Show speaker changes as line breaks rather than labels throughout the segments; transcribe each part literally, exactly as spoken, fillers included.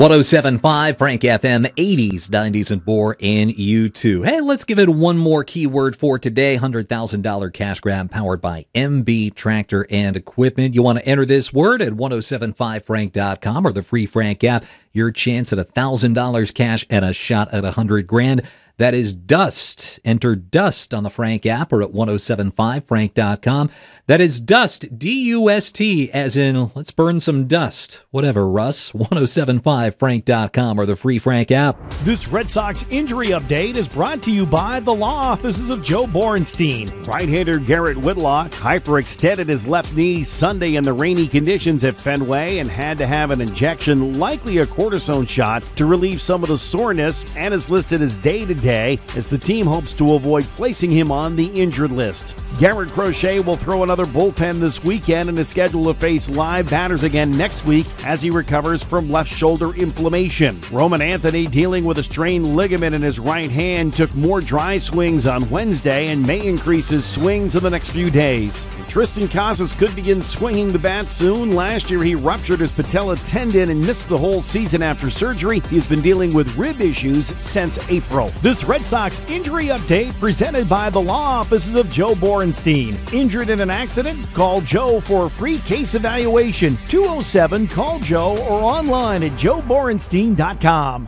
one oh seven point five Frank F M, eighties, nineties, and more in U two. Hey, let's give it one more keyword for today. one hundred thousand dollars cash grab powered by M B Tractor and Equipment. You want to enter this word at ten seventy-five frank dot com or the free Frank app. Your chance at one thousand dollars cash and a shot at one hundred grand. That is DUST. Enter DUST on the Frank app or at ten seventy-five frank dot com. That is DUST, D U S T, as in let's burn some dust. Whatever, Russ. ten seventy-five frank dot com or the free Frank app.
This Red Sox injury update is brought to you by the law offices of Joe Borenstein. Right-hander Garrett Whitlock hyperextended his left knee Sunday in the rainy conditions at Fenway and had to have an injection, likely a cortisone shot, to relieve some of the soreness, and is listed as day-to-day as the team hopes to avoid placing him on the injured list. Garrett Crochet will throw another bullpen this weekend and is scheduled to face live batters again next week as he recovers from left shoulder inflammation. Roman Anthony, dealing with a strained ligament in his right hand, took more dry swings on Wednesday and may increase his swings in the next few days. And Tristan Casas could begin swinging the bat soon. Last year he ruptured his patella tendon and missed the whole season after surgery. He's been dealing with rib issues since April. This Red Sox injury update presented by the law offices of Joe Borenstein. Injured in an accident? Call Joe for a free case evaluation. two oh seven call Joe or online at joe borenstein dot com.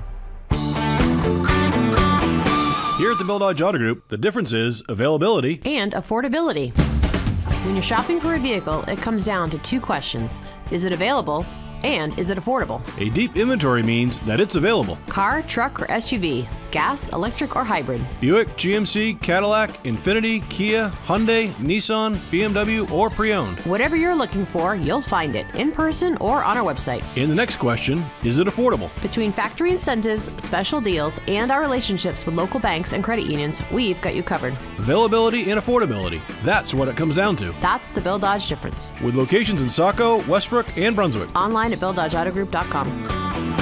Here at the Bill Dodge Auto Group, the difference is availability
and affordability. When you're shopping for a vehicle, it comes down to two questions. Is it available? And is it affordable?
A deep inventory means that it's available.
Car, truck, or S U V, gas, electric, or hybrid.
Buick, G M C, Cadillac, Infiniti, Kia, Hyundai, Nissan, B M W, or pre-owned.
Whatever you're looking for, you'll find it in person or on our website.
And the next question, is it affordable?
Between factory incentives, special deals, and our relationships with local banks and credit unions, we've got you covered.
Availability and affordability. That's what it comes down to.
That's the Bill Dodge difference.
With locations in Saco, Westbrook, and Brunswick.
Online at bill dodge auto group dot com.